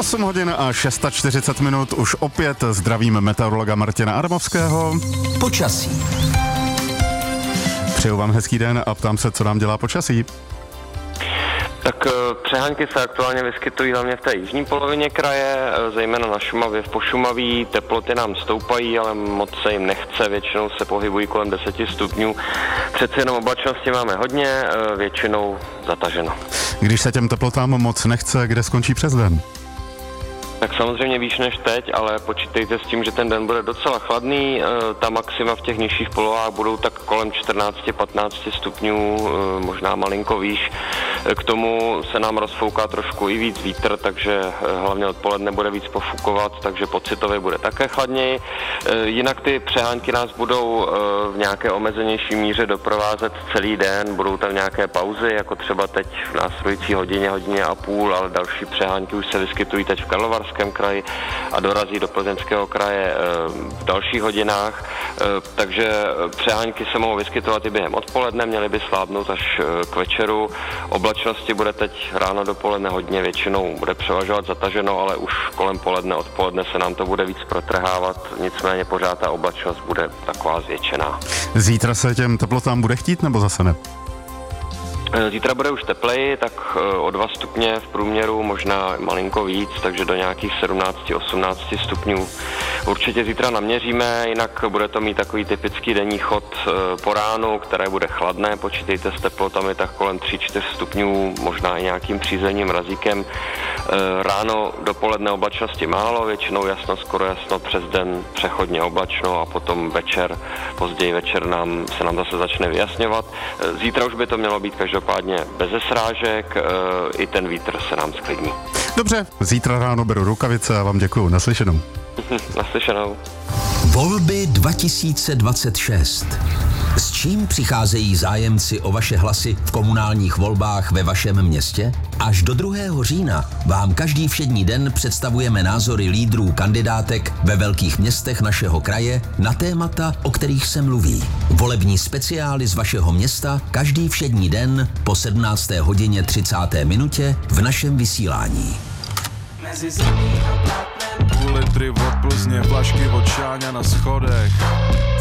8 hodin a 640 minut už opět zdravím meteorologa Martina Adamovského. Počasí. Přeju vám hezký den a ptám se, co nám dělá počasí. Tak přehánky se aktuálně vyskytují hlavně v té jižní polovině kraje, zejména na Šumavě, v Pošumaví. Teploty nám stoupají, ale moc se jim nechce, většinou se pohybují kolem 10 stupňů. Přece jenom oblačnosti máme hodně, většinou zataženo. Když se těm teplotám moc nechce, kde skončí přes den? Tak samozřejmě výš než teď, ale počítejte s tím, že ten den bude docela chladný. Ta maxima v těch nižších polohách budou tak kolem 14-15 stupňů, možná malinko výš. K tomu se nám rozfouká trošku i víc vítr, takže hlavně odpoledne bude víc pofukovat, takže pocitově bude také chladněji. Jinak ty přehánky nás budou v nějaké omezenější míře doprovázet celý den, budou tam nějaké pauzy, jako třeba teď v následující hodině a půl, ale další přehánky už se vyskytují teď v Karlovarském kraji a dorazí do Plzeňského kraje v dalších hodinách, takže přehánky se mohou vyskytovat i během odpoledne, měly by slábnout až k večeru. Oblačnosti bude teď ráno dopoledne hodně, většinou bude převažovat zataženo, ale už kolem poledne, odpoledne se nám to bude víc protrhávat, nicméně pořád ta oblačnost bude taková zvětšená. Zítra se těm teplotám bude chtít nebo zase ne? Zítra bude už tepleji, tak o 2 stupně v průměru, možná malinko víc, takže do nějakých 17-18 stupňů. Určitě zítra naměříme, jinak bude to mít takový typický denní chod po ránu, které bude chladné, počítejte s teplotami tak kolem 3-4 stupňů, možná i nějakým přízemním mrazíkem. Ráno dopoledne oblačnosti málo, většinou jasno, skoro jasno, přes den přechodně oblačno a potom později večer se nám zase začne vyjasňovat. Zítra už by to mělo být každopádně beze srážek, i ten vítr se nám sklidní. Dobře, zítra ráno beru rukavice a vám děkuju. Naslyšenou. Naslyšenou. Volby 2026. S čím přicházejí zájemci o vaše hlasy v komunálních volbách ve vašem městě? Až do 2. října vám každý všední den představujeme názory lídrů kandidátek ve velkých městech našeho kraje na témata, o kterých se mluví. Volební speciály z vašeho města každý všední den po 17. hodině 30. minutě v našem vysílání. Mezi zemí a plátem. Půl litry od Plzně, flašky od Šáňa na schodech.